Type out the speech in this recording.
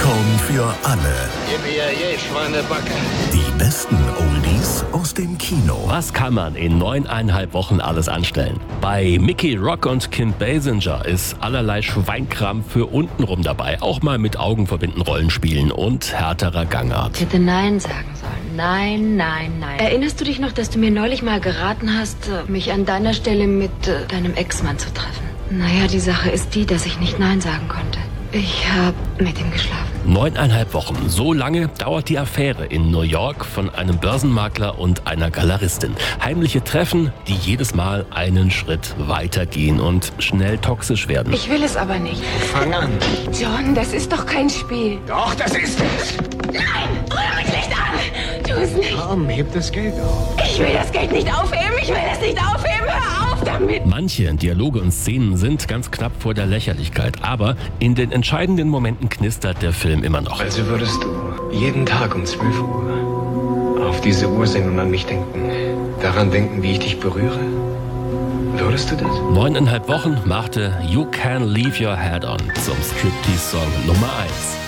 Popcorn für alle. Yippie, Schweinebacke. Die besten Oldies aus dem Kino. Was kann man in 9,5 Wochen alles anstellen? Bei Mickey Rock und Kim Basinger ist allerlei Schweinkram für untenrum dabei. Auch mal mit Augen verbinden Rollenspielen und härterer Gangart. Ich hätte Nein sagen sollen. Nein, nein, nein. Erinnerst du dich noch, dass du mir neulich mal geraten hast, mich an deiner Stelle mit deinem Ex-Mann zu treffen? Naja, die Sache ist die, dass ich nicht Nein sagen konnte. Ich habe mit ihm geschlafen. 9,5 Wochen. So lange dauert die Affäre in New York von einem Börsenmakler und einer Galeristin. Heimliche Treffen, die jedes Mal einen Schritt weitergehen und schnell toxisch werden. Ich will es aber nicht. Fang an. John, das ist doch kein Spiel. Doch, das ist es. Nein, rühr mich nicht an. Tu es nicht. Komm, heb das Geld auf. Ich will das Geld nicht aufheben. Ich will es nicht aufheben. Hör auf damit. Manche Dialoge und Szenen sind ganz knapp vor der Lächerlichkeit, aber in den entscheidenden Momenten knistert der Film immer noch. Also würdest du jeden Tag um 12 Uhr auf diese Uhr sehen und an mich denken, daran denken, wie ich dich berühre? Würdest du das? 9,5 Wochen machte You Can Leave Your Head On zum Striptease-Song Nummer 1.